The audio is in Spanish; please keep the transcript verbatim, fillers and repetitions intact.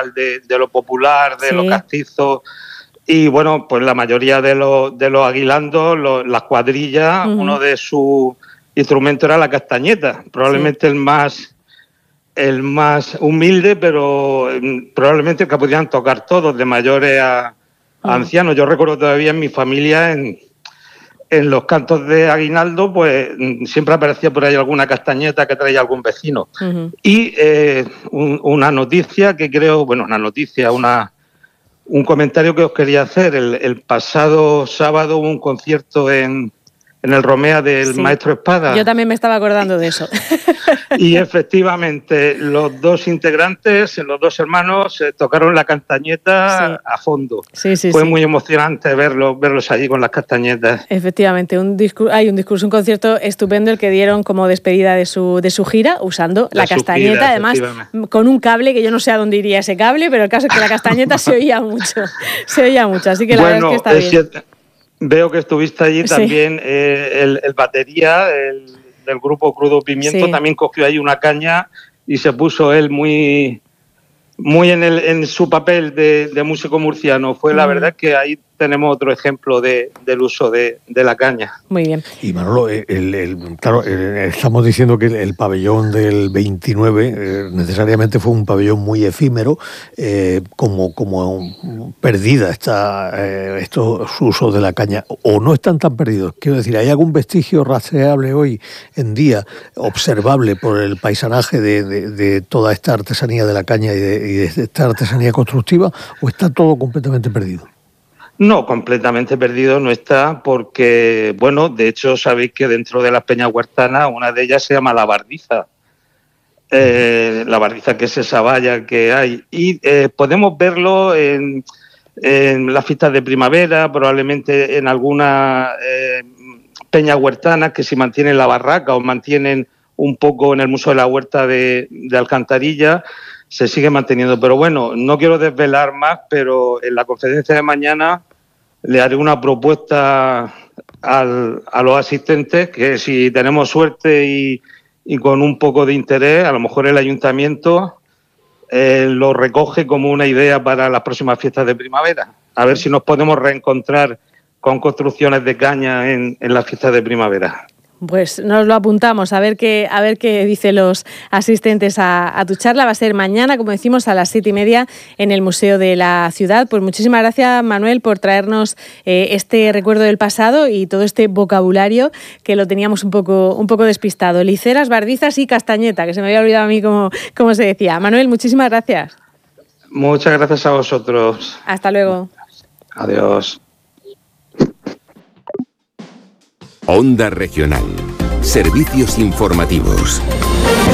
carnaval de, de lo popular, de sí. los castizos. Y bueno, pues la mayoría de los, de los aguilandos, los, las cuadrillas, uh-huh. uno de sus instrumentos era la castañeta, probablemente sí. el más el más humilde, pero probablemente el que podían tocar todos, de mayores a, uh-huh. a ancianos. Yo recuerdo todavía en mi familia, en, en los cantos de aguinaldo, pues siempre aparecía por ahí alguna castañeta que traía algún vecino. Uh-huh. Y eh, un, una noticia que creo, bueno, una noticia, una... Un comentario que os quería hacer. El, el pasado sábado hubo un concierto en, en el Romea del sí. Maestro Espada. Yo también me estaba acordando de eso. Y efectivamente, los dos integrantes, los dos hermanos, eh, tocaron la castañeta sí. a fondo. Sí, sí, Fue sí. muy emocionante verlos, verlos allí con las castañetas. Efectivamente, un discurso, hay un discurso, un concierto estupendo el que dieron como despedida de su, de su gira, usando de la castañeta, gira, además con un cable, que yo no sé a dónde iría ese cable, pero el caso es que la castañeta se oía mucho, se oía mucho, así que la bueno, verdad es que está bien. Cierto. Veo que estuviste allí también, sí. eh, el, el batería el, del grupo Crudo Pimiento sí. también cogió ahí una caña y se puso él muy, muy en, el, en su papel de, de músico murciano. Fue mm. la verdad que ahí tenemos otro ejemplo de, del uso de, de la caña. Muy bien. Y Manolo, el, el, el, claro, el, estamos diciendo que el, el pabellón del veintinueve eh, necesariamente fue un pabellón muy efímero, eh, como, como perdida está eh, estos usos de la caña, o no están tan perdidos. Quiero decir, ¿hay algún vestigio rastreable hoy en día, observable por el paisanaje de, de, de toda esta artesanía de la caña y de, y de esta artesanía constructiva, o está todo completamente perdido? No, completamente perdido no está porque, bueno, de hecho sabéis que dentro de las peñas huertanas una de ellas se llama La Bardiza. Eh, la Bardiza, que es esa valla que hay. Y eh, podemos verlo en, en las fiestas de primavera, probablemente en algunas eh, peñas huertanas que si mantienen la barraca o mantienen un poco en el Museo de la Huerta de, de Alcantarilla, se sigue manteniendo. Pero bueno, no quiero desvelar más, pero en la conferencia de mañana le haré una propuesta al, a los asistentes que si tenemos suerte y, y con un poco de interés, a lo mejor el ayuntamiento eh, lo recoge como una idea para las próximas fiestas de primavera. A ver si nos podemos reencontrar con construcciones de caña en, en las fiestas de primavera. Pues nos lo apuntamos, a ver qué, a ver qué dicen los asistentes a, a tu charla. Va a ser mañana, como decimos, a las siete y media en el Museo de la Ciudad. Pues muchísimas gracias, Manuel, por traernos eh, este recuerdo del pasado y todo este vocabulario que lo teníamos un poco, un poco despistado. Liceras, bardizas y castañeta, que se me había olvidado a mí cómo, cómo se decía. Manuel, muchísimas gracias. Muchas gracias a vosotros. Hasta luego. Adiós. Onda Regional. Servicios informativos.